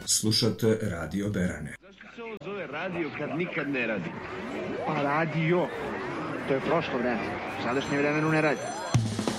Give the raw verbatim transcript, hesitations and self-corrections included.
Slušate Radio Berane. Zašto se ovo zove radio kad nikad ne radi? Pa radio, to je prošlo vreme, sadašnje vremenu ne radi.